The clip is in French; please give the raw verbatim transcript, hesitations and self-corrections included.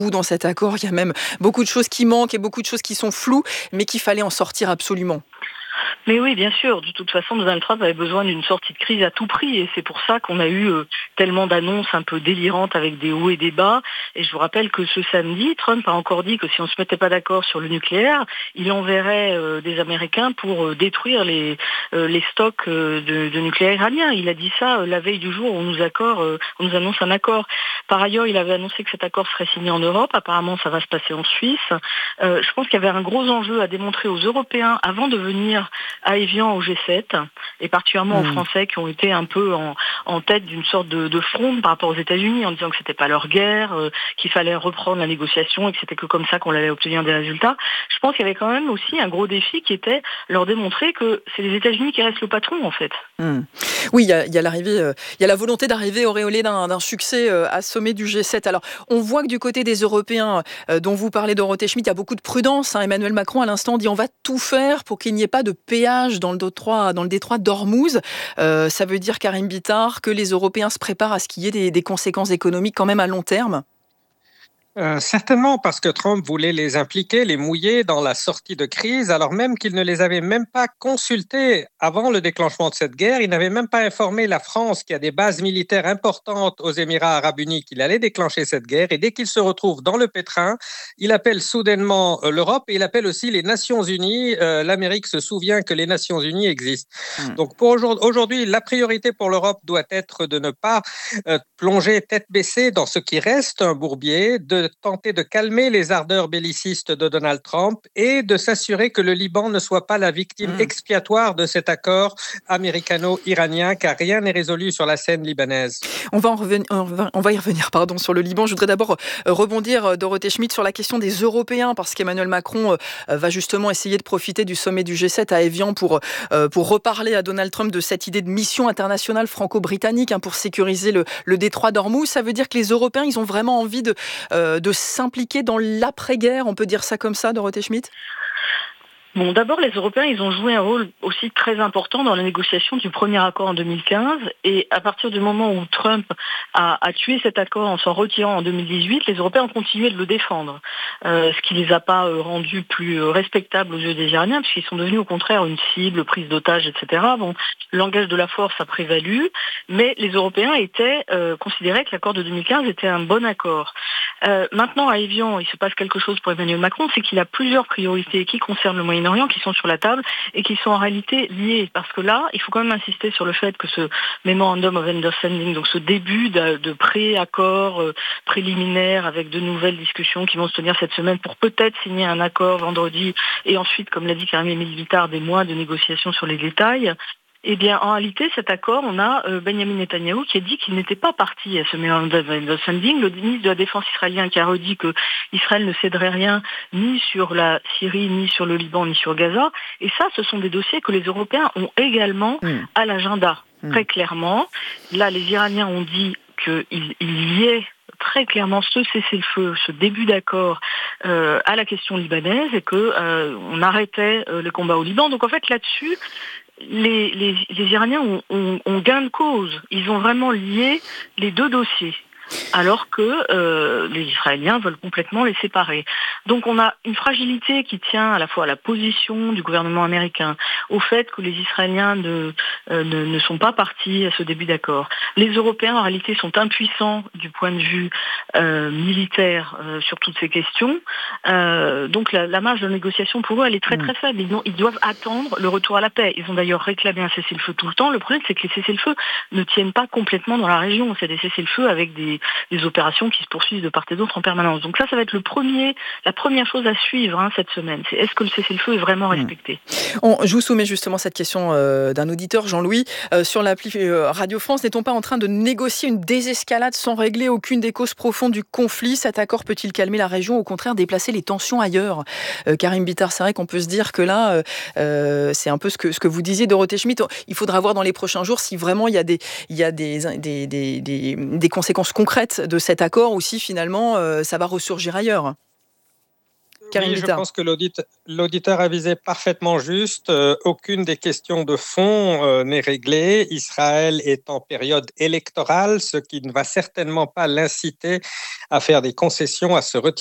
Dans cet accord, il y a même beaucoup de choses qui manquent et beaucoup de choses qui sont floues, mais qu'il fallait en sortir absolument. Mais oui, bien sûr. De toute façon, Donald Trump avait besoin d'une sortie de crise à tout prix. Et c'est pour ça qu'on a eu euh, tellement d'annonces un peu délirantes avec des hauts et des bas. Et je vous rappelle que ce samedi, Trump a encore dit que si on ne se mettait pas d'accord sur le nucléaire, il enverrait euh, des Américains pour euh, détruire les, euh, les stocks euh, de, de nucléaire iranien. Il a dit ça euh, la veille du jour où on nous, accord, euh, on nous annonce un accord. Par ailleurs, il avait annoncé que cet accord serait signé en Europe. Apparemment, ça va se passer en Suisse. Euh, je pense qu'il y avait un gros enjeu à démontrer aux Européens avant de venir à Évian au G sept, et particulièrement mmh. aux Français qui ont été un peu en, en tête d'une sorte de, de fronde par rapport aux États-Unis en disant que c'était pas leur guerre, euh, qu'il fallait reprendre la négociation et que c'était que comme ça qu'on allait obtenir des résultats. Je pense qu'il y avait quand même aussi un gros défi qui était leur démontrer que c'est les États-Unis qui restent le patron en fait. Mmh. Oui, il y a, y a l'arrivée, euh, il y a la volonté d'arriver auréolée d'un, d'un succès euh, à sommet du G sept. Alors, on voit que du côté des Européens, euh, dont vous parlez, Dorothée Schmitt, il y a beaucoup de prudence. Hein. Emmanuel Macron, à l'instant, dit on va tout faire pour qu'il n'y ait pas de péage dans le détroit, dans le détroit d'Ormuz. Euh, ça veut dire, Karim Bitar, que les Européens se préparent à ce qu'il y ait des, des conséquences économiques quand même à long terme. Euh, certainement parce que Trump voulait les impliquer, les mouiller dans la sortie de crise, alors même qu'il ne les avait même pas consultés avant le déclenchement de cette guerre. Il n'avait même pas informé la France, qui a des bases militaires importantes aux Émirats arabes unis, qu'il allait déclencher cette guerre. Et dès qu'il se retrouve dans le pétrin, il appelle soudainement l'Europe et il appelle aussi les Nations unies. Euh, L'Amérique se souvient que les Nations unies existent. Mmh. Donc pour aujourd'hui, la priorité pour l'Europe doit être de ne pas euh, plonger tête baissée dans ce qui reste un bourbier, de de tenter de calmer les ardeurs bellicistes de Donald Trump et de s'assurer que le Liban ne soit pas la victime mmh. expiatoire de cet accord américano-iranien, car rien n'est résolu sur la scène libanaise. On va, en revenir, on va, on va y revenir pardon, sur le Liban. Je voudrais d'abord rebondir, Dorothée Schmitt, sur la question des Européens, parce qu'Emmanuel Macron va justement essayer de profiter du sommet du G sept à Évian pour, pour reparler à Donald Trump de cette idée de mission internationale franco-britannique hein, pour sécuriser le, le détroit d'Ormuz. Ça veut dire que les Européens, ils ont vraiment envie de... Euh, de s'impliquer dans l'après-guerre, on peut dire ça comme ça, Dorothée Schmitt ? Bon, d'abord, les Européens, ils ont joué un rôle aussi très important dans la négociation du premier accord en deux mille quinze. Et à partir du moment où Trump a, a tué cet accord en s'en retirant en deux mille dix-huit, les Européens ont continué de le défendre. Euh, ce qui ne les a pas euh, rendus plus euh, respectables aux yeux des Iraniens, puisqu'ils sont devenus au contraire une cible, prise d'otages, et cetera. Bon, le langage de la force a prévalu, mais les Européens étaient euh, considéraient que l'accord de deux mille quinze était un bon accord. Euh, maintenant, à Évian, il se passe quelque chose pour Emmanuel Macron, c'est qu'il a plusieurs priorités qui concernent le Moyen-Orient, qui sont sur la table et qui sont en réalité liées. Parce que là, il faut quand même insister sur le fait que ce Memorandum of Understanding, donc ce début de, de pré-accord euh, préliminaire avec de nouvelles discussions qui vont se tenir cette semaine pour peut-être signer un accord vendredi et ensuite, comme l'a dit Karim Bitar, des mois de négociations sur les détails. Eh bien, en réalité, cet accord, on a euh, Benjamin Netanyahou qui a dit qu'il n'était pas parti à ce Memorandum of Understanding. Le ministre de la Défense israélien qui a redit que Israël ne céderait rien ni sur la Syrie, ni sur le Liban, ni sur Gaza. Et ça, ce sont des dossiers que les Européens ont également mmh. à l'agenda, mmh. très clairement. Là, les Iraniens ont dit qu'il il y ait très clairement ce cessez-le-feu, ce début d'accord euh, à la question libanaise et qu'on euh, arrêtait euh, le combat au Liban. Donc en fait, là-dessus, Les, les, les Iraniens ont, ont, ont gain de cause. Ils ont vraiment lié les deux dossiers, alors que euh, les Israéliens veulent complètement les séparer. Donc on a une fragilité qui tient à la fois à la position du gouvernement américain, au fait que les Israéliens ne, euh, ne, ne sont pas partis à ce début d'accord. Les Européens, en réalité, sont impuissants du point de vue euh, militaire euh, sur toutes ces questions. Euh, donc la, la marge de négociation, pour eux, elle est très très faible. Ils, ont, ils doivent attendre le retour à la paix. Ils ont d'ailleurs réclamé un cessez-le-feu tout le temps. Le problème, c'est que les cessez-le-feu ne tiennent pas complètement dans la région. C'est des cessez-le-feu avec des des opérations qui se poursuivent de part et d'autre en permanence. Donc ça, ça va être le premier, la première chose à suivre hein, cette semaine. C'est est-ce que le cessez-le-feu est vraiment respecté ? On, Je vous soumets justement cette question euh, d'un auditeur, Jean-Louis. Euh, sur l'appli euh, Radio France, n'est-on pas en train de négocier une désescalade sans régler aucune des causes profondes du conflit ? Cet accord peut-il calmer la région, au contraire déplacer les tensions ailleurs ? euh, Karim Bitar, c'est vrai qu'on peut se dire que là, euh, c'est un peu ce que, ce que vous disiez, Dorothée Schmitt. Il faudra voir dans les prochains jours si vraiment il y a des, il y a des, des, des, des, des conséquences concrètes de cet accord ou si finalement euh, ça va ressurgir ailleurs. Karim Oui, je Littard. pense que l'audit- l'auditeur a visé parfaitement juste. Euh, aucune des questions de fond euh, n'est réglée. Israël est en période électorale, ce qui ne va certainement pas l'inciter à faire des concessions, à se retirer